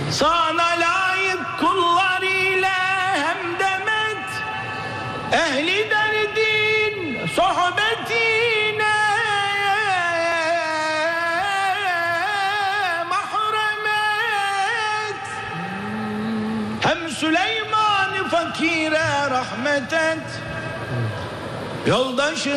Sana layık kullar ile hem demet, ehli derdin sohbetine mahremet. Hem Süleyman fakire rahmet et, yoldaşın